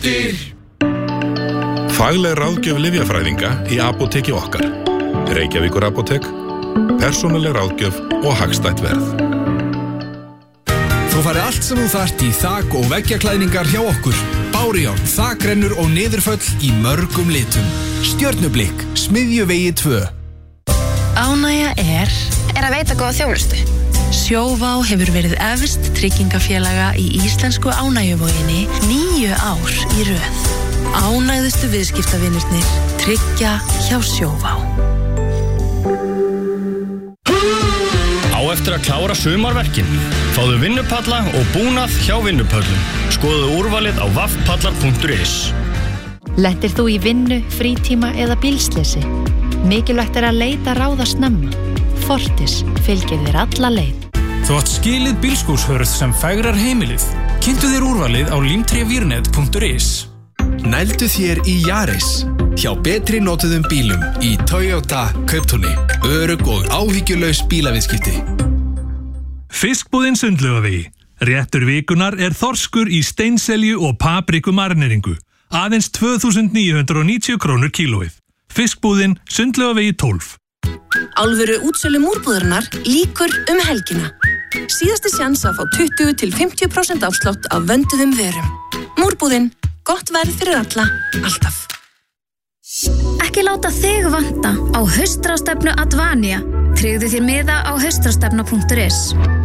Fagleg ráðgjöf lyfjafræðinga í apóteki okkar. Reykjavíkur apótek, persónuleg ráðgjöf og hagstætt verð. Þú farið allt sem þú þarft í þak- og veggjaklæðningar hjá okkur. Bárjárn, þakrennur og niðurföll í mörgum litum. Stjörnublikk, Smiðjuvegi 2. Ánægja er að veita góða þjónustu. Sjóvá hefur verið efst tryggingafélaga í íslensku ánægjuvoginni 9 ár í röð. Ánægðustu viðskiptavinirnir tryggja hjá Sjóvá. Á eftir að klára sumarverkin. Fáðu vinnupalla og búnað hjá Vinnupöllum. Skoðu úrvalið á vaffpallar.is. Lentir þú í vinnu, frítíma eða bílsleysi? Mikilvægt er að leita ráða snemma. Fortis fylgir þér alla leið. Þú átt skilið bílskúrshörð sem fægrar heimilið. Kynntu þér úrvalið á limtrevirnet.is. Nældu þér í Yaris. Hjá betri notuðum bílum í Toyota Kauptúni. Örugg og áhyggjulaus bílaviðskipti. Fiskbúðin Sundlaugavegi. Réttur vikunar er þorskur í steinselju og papriku marineringu. Aðeins 2.990 krónur kílóið. Fiskbúðin Sundlaugavegi 12. Alvöru útsölu múrbúðarinnar líkur helgina. Síðasti sjans að fá 20-50% afslátt af vönduðum vörum. Múrbúðin, gott verð fyrir alla, alltaf. Ekki láta þig vanta á haustráðstefnu Advania. Tryggðu þér miða á haustráðstefna.is.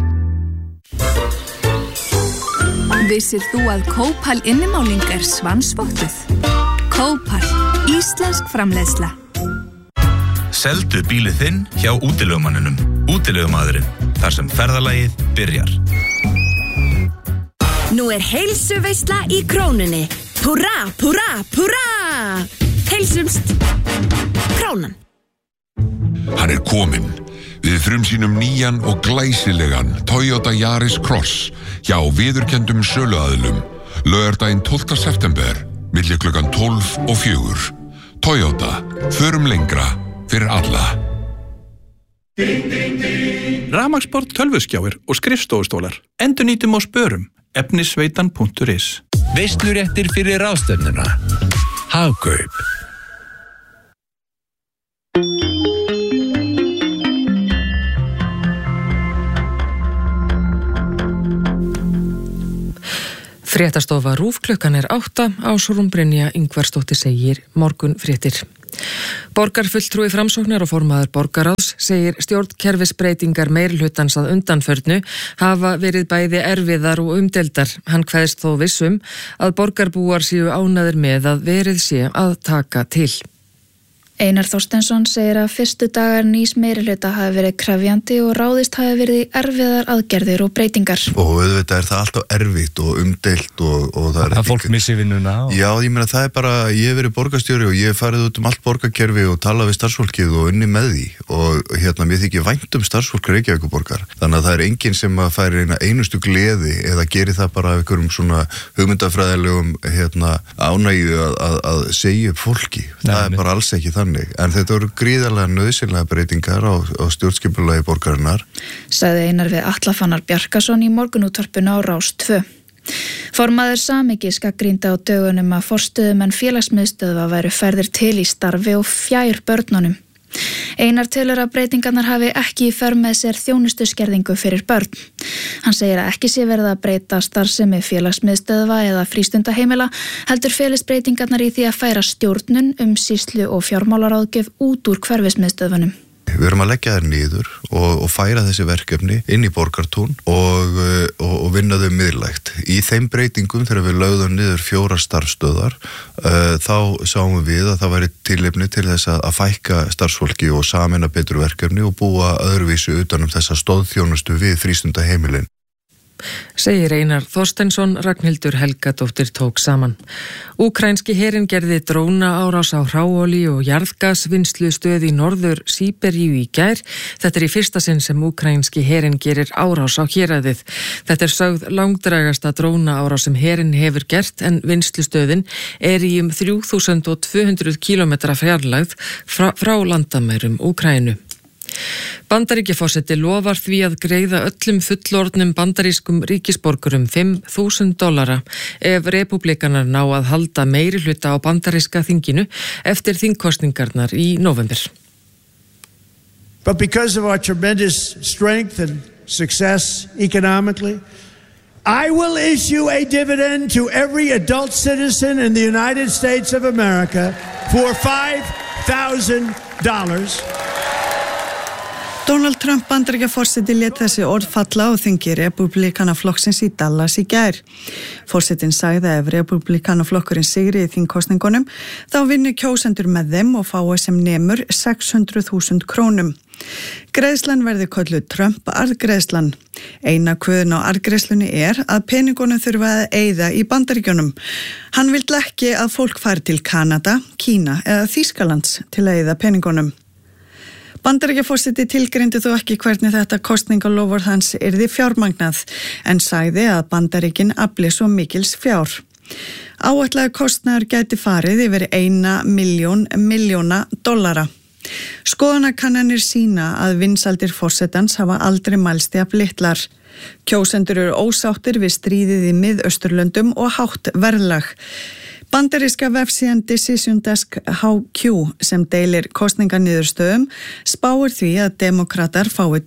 Vissir þú að Kópal innimáling er svansvottuð? Kópal, íslensk framleiðsla. Seldu bílið þinn hjá útilegumanninum. Útilegumadurinn, þar sem ferðalagið byrjar. Nú er heilsuveisla í Krónunni. Púrra, púrra, púrra! Heilsumst. Krónan. Hann er kominn. Við frumsýnum nýjan og glæsilegan Toyota Yaris Cross hjá viðurkenndum söluaðilum. Laugardaginn 12. september, milli klukkan 12 og 4. Toyota, förum lengra. Fyrir alla. Rafmagnsborð, tölvuskjáir og skrifstofustólar. Endurnýtum og spörum. Efnisveitan.is. Veisluréttir fyrir ráðstefnuna. Hagkaup. Fréttastofa RÚV klukkan er 8. Ásrún Brynja Ingvarsdóttir segir morgunfréttir. Borgarfulltrúi Framsóknar og formaður borgarráðs segir stjórnkerfisbreytingar meirihlutans að undanförnu hafa verið bæði erfiðar og umdeildar. Hann kveðst þó vissum að borgarbúar séu ánægðir með að verið sé að taka til. Einar Þorsteinsson segir að fyrstu dagar nýs meirihluta hafi verið krefjandi og ráðist hafi verið í erfiðar aðgerðir og breytingar. Og auðvitað er það alltaf erfitt og umdeilt og það er... Það fólk missi vinnuna. Já, ég meina það er bara, ég hef verið borgarstjóri og ég hef farið út allt borgarkerfi og talað við starfsfólkið og unni með því og mér þykir vænt starfsfólk Reykjavíkurborgar. Þannig að það er enginn sem að færi einustu gleði eða gerir það bara af einhverjum svona hugmyndafræðilegum ánægju að segja upp fólki. Það er bara alls ekki þannig. En þetta voru gríðarlega nauðsynlega breytingar á stjórnskipulagi borgarinnar. Sagði Einar við Atla Fannar Bjarkason í morgunútvarpinu á Rás 2. Formaður Samekis gagnrýndi á dögunum að forstöðumenn félagsmiðstöðva væru færðir til í starfi og fjær börnunum. Einar telur að breytingarnar hafi ekki í för með sér þjónustuskerðingu fyrir börn. Hann segir að ekki sé verið að breyta starfsemi félagsmiðstöðva eða frístundaheimila, heldur felist breytingarnar í því að færa stjórnun, umsýslu og fjármálaráðgjöf út úr hverfismiðstöðvanum. Við erum að leggja þær niður og færa þessi verkefni inn í Borgartún og vinna þau miðlægt. Í þeim breytingum þegar við lögðum niður 4 starfsstöðvar þá sáum við að það væri tilefni til þess að fækka starfsfólki og sameina betur verkefni og búa öðruvísu utanum þessa stóðþjónustu við frístundaheimilin. Segir Einar Þorsteinsson, Ragnhildur Helgadóttir tók saman. Úkrænski herinn gerði drónaárás á hráolíu og jarðgasvinnslu stöð í norður Síberíu í gær. Þetta er í fyrsta sinn sem úkrænski herinn gerir árás á héraðið. Þetta er sögð langdrægasta drónaárás sem herinn hefur gert en vinnslustöðin er í 3200 km fjarlægð frá landamærum Úkrænu. Bandaríkjaforseti lofar því að greiða öllum fullorðnum bandarískum ríkisborgurum $5.000 ef repúblikanar ná að halda meiri hluta á bandaríska þinginu eftir þingkosningarnar í nóvember. But because of our tremendous strength and success economically, I will issue a dividend to every adult citizen in the United States of America for $5,000. Donald Trump Bandaríkjaforseti lét þessi orð falla á þingi repúblikanaflokksins í Dallas í gær. Forsetinn sagði að ef repúblikanaflokkurinn sigri í þingkosningunum þá vinni kjósendur með þeim og fái sem nemur 600.000 krónum. Greiðslan verði kölluð Trump-arðgreiðslan. Eina kvöðun á arðgreiðslunni að peningunum þurfa að eyða í Bandaríkjunum. Hann vill ekki að fólk fari til Kanada, Kína eða Þýskalands til að eyða peningunum. Bandaríkjaforseti tilgreindi þó ekki hvernig þetta kosningalofvörð hans yrði fjármagnað en sagði að Bandaríkin afli svo mikils fjár. Áætlaður kostnaður gæti farið yfir $1 milljón. Skoðanakannanir sýna að vinsaldir forsetans hafa aldrei mælst jafn litlar. Kjósendur eru ósáttir við stríðið í Mið-Austurlöndum og hátt verðlag. Bandaríska vefsíðan Decision Desk HQ sem deilir kosninganiðurstöðum spáir því að demokratar fái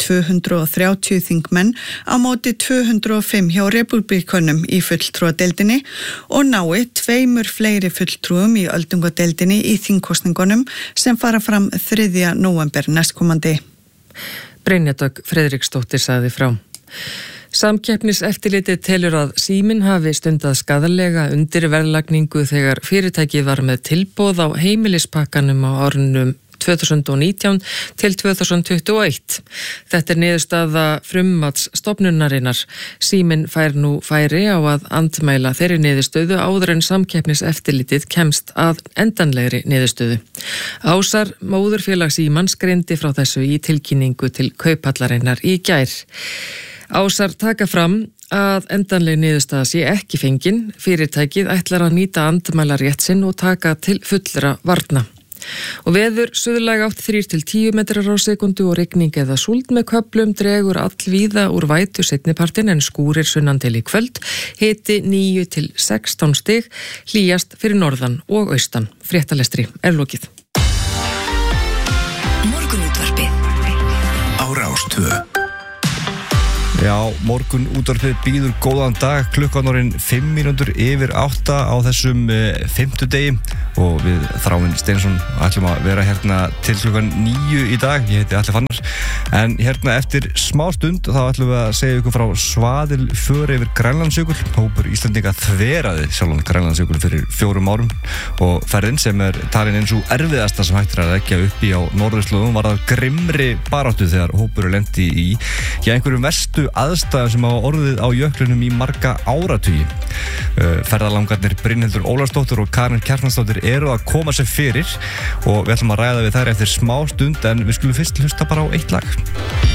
230 þingmenn á móti 205 hjá repúblikonum í fulltrúadeildinni og nái 2 fleiri fulltrúum í öldungadeildinni í þingkosningunum sem fara fram 3. nóvember næstkomandi. Brynja Dögg Friðriksdóttir sagði frá. Samkeppniseftirlitið telur að Síminn hafi stundað skaðalega undirverðlagningu þegar fyrirtækið var með tilboð á heimilispakkanum á árunum 2019 til 2021. Þetta niðurstaða frummatsstofnunarinnar. Síminn fær nú færi á að andmæla þeirri niðurstöðu áður en Samkeppniseftirlitið kemst að endanlegri niðurstöðu. Ásar, móðurfélag Símans, greindi frá þessu í tilkynningu til Kauphallarinnar í gær. Ásar taka fram að endanleg niðurstaða sé ekki fengin. Fyrirtækið ætlar að nýta andmæla rétt sinn og taka til fullra varna. Og veður suðlæg átt 3-10 metrar á sekundu og rigning eða súld með köflum dregur allvíða úr vætu seinnipartin en skúrir sunnan til í kvöld. Hiti 9-16 stig, hlýjast fyrir norðan og austan. Fréttalestri lokið. Morgunútvarpið á Rás 2. Já, Morgunútvarpið býður góðan dag, klukkan orðin 7:05 á þessum fimmtudegi og við Þráinn Steinsson ætlum að vera hérna til klukkan 9 í dag. Ég heiti Atli Fannar, en hérna eftir smá stund þá ætlum við að segja ykkur frá svaðilför yfir Grænlandsjökul. Hópur Íslendinga þveraði sjálfan Grænlandsjökul fyrir 4 árum og ferðin sem talin eins og erfiðasta sem hægt að leggja upp í á norðurslóðum var það grimmri baráttu þegar hópur lendi í einhverjum verstu aðstæðum sem hafa orðið á jöklunum í marga áratugi. Ferðalangarnir Brynhildur Ólafsdóttir og Karin Kjartansdóttir eru að koma sér fyrir og við ætlum að ræða við þær eftir smá stund en við skulum fyrst hlusta bara á eitt lag.